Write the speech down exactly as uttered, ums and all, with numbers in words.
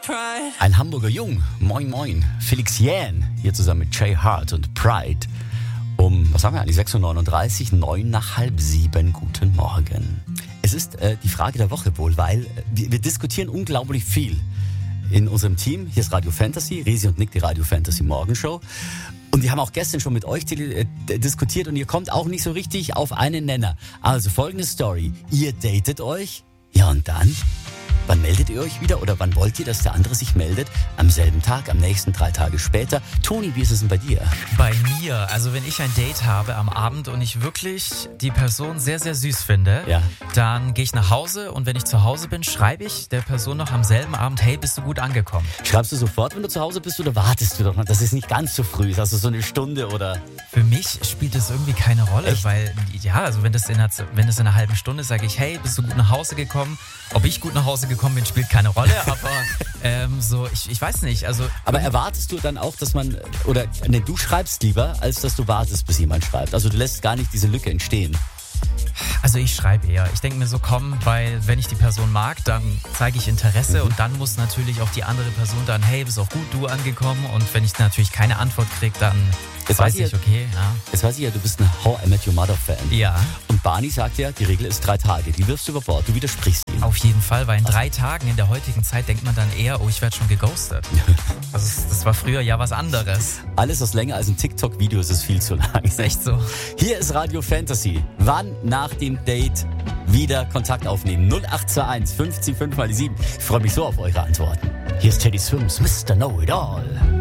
Ein Hamburger Jung, moin moin, Felix Jähn, hier zusammen mit Jay Hart und Pride. Um, was haben wir eigentlich, sechs Uhr neununddreißig, neun nach halb sieben, guten Morgen. Es ist äh, die Frage der Woche wohl, weil äh, wir, wir diskutieren unglaublich viel in unserem Team. Hier ist Radio Fantasy, Resi und Nick, die Radio Fantasy Morgenshow. Und wir haben auch gestern schon mit euch äh, diskutiert und ihr kommt auch nicht so richtig auf einen Nenner. Also folgende Story, ihr datet euch, ja und dann? Wann meldet ihr euch wieder oder wann wollt ihr, dass der andere sich meldet? Am selben Tag, am nächsten, drei Tage später? Toni, wie ist es denn bei dir? Bei mir, also wenn ich ein Date habe am Abend und ich wirklich die Person sehr, sehr süß finde, ja. Dann gehe ich nach Hause und wenn ich zu Hause bin, schreibe ich der Person noch am selben Abend, hey, bist du gut angekommen? Schreibst du sofort, wenn du zu Hause bist oder wartest du doch noch? Das ist nicht ganz so früh, also so eine Stunde oder... Für mich spielt das irgendwie keine Rolle, Echt? Weil, ja, also wenn das, in einer, wenn das in einer halben Stunde ist, sage ich, hey, bist du gut nach Hause gekommen? Ob ich gut nach Hause gekommen bin, spielt keine Rolle, aber ähm, so, ich, ich weiß nicht. Also, aber erwartest du dann auch, dass man, oder ne, du schreibst lieber, als dass du wartest, bis jemand schreibt? Also du lässt gar nicht diese Lücke entstehen. Also ich schreibe eher. Ich denke mir so, komm, weil wenn ich die Person mag, dann zeige ich Interesse mhm. und dann muss natürlich auch die andere Person dann, hey, bist auch gut du angekommen und wenn ich natürlich keine Antwort kriege, dann jetzt weiß ich, okay, ja. Jetzt weiß ich ja, du bist ein How I Met Your Mother Fan. Ja. Und Barney sagt ja, die Regel ist drei Tage. Die wirfst du über Bord, du widersprichst ihm. Auf jeden Fall, weil in drei Tagen in der heutigen Zeit denkt man dann eher, oh, ich werde schon geghostet. Also das war früher ja was anderes. Alles, was länger als ein TikTok-Video ist, ist viel zu lang. Ist echt so. Hier ist Radio Fantasy. Wann nach dem Date wieder Kontakt aufnehmen? null acht zwei eins fünfzehn fünf mal die sieben. Ich freue mich so auf eure Antworten. Hier ist Teddy Swims, Mister Know It All.